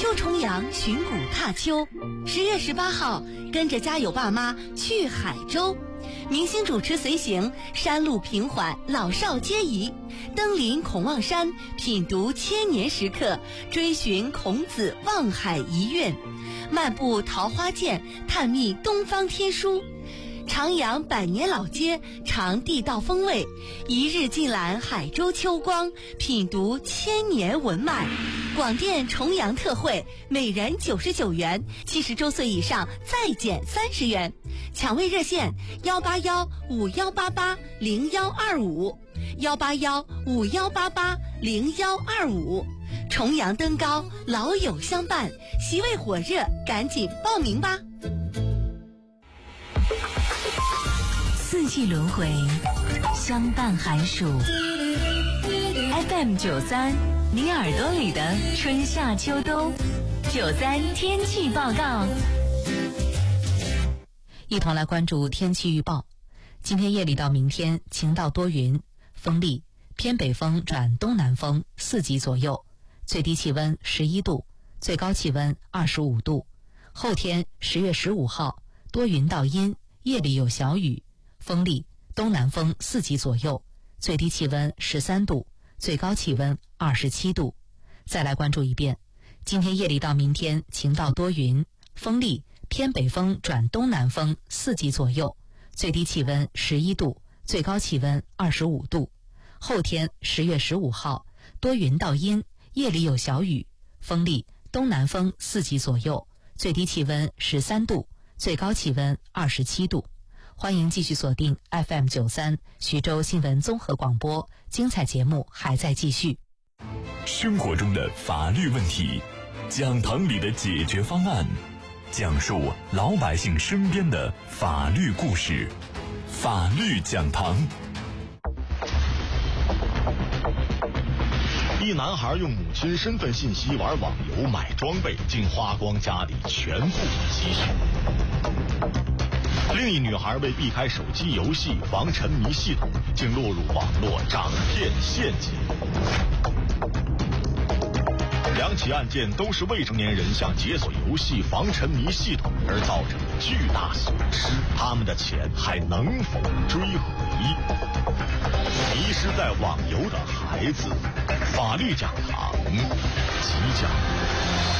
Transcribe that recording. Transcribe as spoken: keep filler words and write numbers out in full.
就重阳寻古踏秋。十月十八号，跟着家有爸妈去海州，明星主持随行，山路平缓，老少皆宜。登临孔望山，品读千年石刻，追寻孔子望海遗愿，漫步桃花涧，探秘东方天书。徜徉百年老街，尝地道风味，一日尽览海州秋光，品读千年文脉。广电重阳特惠，每人九十九元，七十周岁以上再减三十元。抢位热线：幺八幺五幺八八零幺二五，幺八幺五幺八八零幺二五。重阳登高，老友相伴，席位火热，赶紧报名吧！ 四季轮回，相伴寒暑。F M 九三，你耳朵里的春夏秋冬。九三天气报告， 一同来关注天气预报。今天夜里到明天晴到多云，风力偏北风转东南风四级左右，最低气温十一度，最高气温二十五度。后天十月十五号多云到阴，夜里有小雨，风力东南风四级左右，最低气温十三度，最高气温二十七度。再来关注一遍，今天夜里到明天晴到多云，风力偏北风转东南风四级左右，最低气温十一度，最高气温二十五度。后天十月十五号多云到阴，夜里有小雨，风力东南风四级左右，最低气温十三度，最高气温二十七度。欢迎继续锁定 F M 九三 徐州新闻综合广播，精彩节目还在继续。 生活中的法律问题，讲堂里的解决方案，讲述老百姓身边的法律故事，法律讲堂。 一男孩用母亲身份信息玩网游买装备，竟花光家里全部积蓄。另一女孩为避开手机游戏防沉迷系统，竟落入网络诈骗陷阱。两起案件都是未成年人向解锁游戏防沉迷系统而造成的巨大损失，他们的钱还能否追回？迷失在网游的孩子，法律讲堂即将